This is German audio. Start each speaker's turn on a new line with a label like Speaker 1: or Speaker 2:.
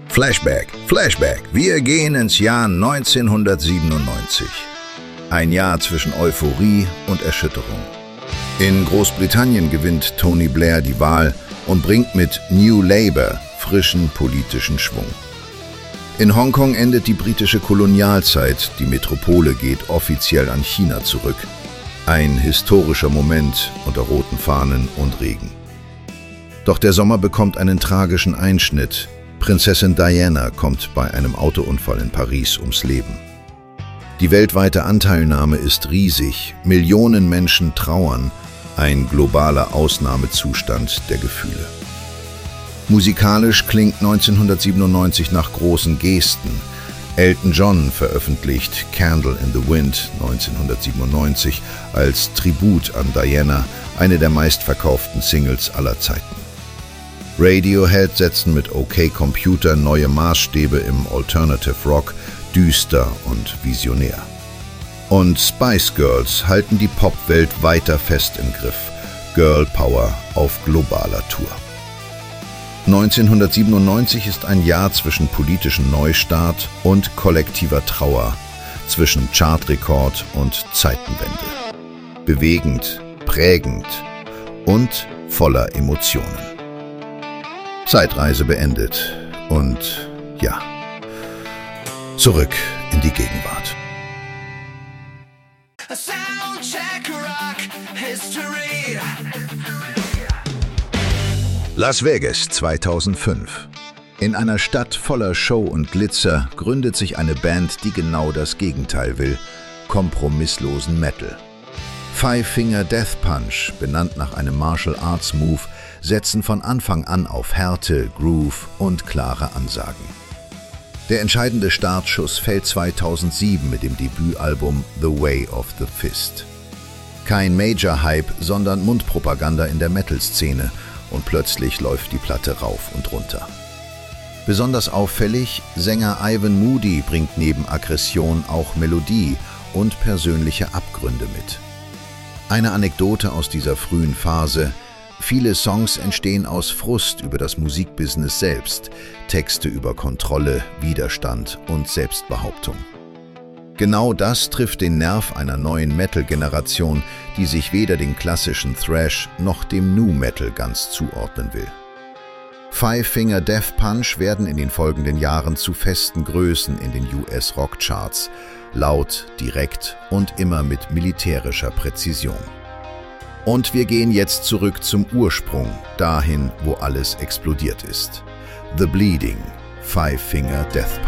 Speaker 1: Flashback. Wir gehen ins Jahr 1997. Ein Jahr zwischen Euphorie und Erschütterung. In Großbritannien gewinnt Tony Blair die Wahl und bringt mit New Labour frischen politischen Schwung. In Hongkong endet die britische Kolonialzeit, die Metropole geht offiziell an China zurück. Ein historischer Moment unter roten Fahnen und Regen. Doch der Sommer bekommt einen tragischen Einschnitt. Prinzessin Diana kommt bei einem Autounfall in Paris ums Leben. Die weltweite Anteilnahme ist riesig, Millionen Menschen trauern, ein globaler Ausnahmezustand der Gefühle. Musikalisch klingt 1997 nach großen Gesten. Elton John veröffentlicht Candle in the Wind 1997 als Tribut an Diana, eine der meistverkauften Singles aller Zeiten. Radiohead setzen mit OK Computer neue Maßstäbe im Alternative Rock, düster und visionär. Und Spice Girls halten die Popwelt weiter fest im Griff. Girl Power auf globaler Tour. 1997 ist ein Jahr zwischen politischem Neustart und kollektiver Trauer, zwischen Chartrekord und Zeitenwende. Bewegend, prägend und voller Emotionen. Zeitreise beendet und ja, zurück in die Gegenwart. Las Vegas 2005. In einer Stadt voller Show und Glitzer gründet sich eine Band, die genau das Gegenteil will: kompromisslosen Metal. Five Finger Death Punch, benannt nach einem Martial Arts Move, setzen von Anfang an auf Härte, Groove und klare Ansagen. Der entscheidende Startschuss fällt 2007 mit dem Debütalbum The Way of the Fist. Kein Major-Hype, sondern Mundpropaganda in der Metal-Szene, und plötzlich läuft die Platte rauf und runter. Besonders auffällig, Sänger Ivan Moody bringt neben Aggression auch Melodie und persönliche Abgründe mit. Eine Anekdote aus dieser frühen Phase: Viele Songs entstehen aus Frust über das Musikbusiness selbst, Texte über Kontrolle, Widerstand und Selbstbehauptung. Genau das trifft den Nerv einer neuen Metal-Generation, die sich weder den klassischen Thrash noch dem Nu Metal ganz zuordnen will. Five Finger Death Punch werden in den folgenden Jahren zu festen Größen in den US-Rockcharts, laut, direkt und immer mit militärischer Präzision. Und wir gehen jetzt zurück zum Ursprung, dahin, wo alles explodiert ist. The Bleeding, Five Finger Death Punch.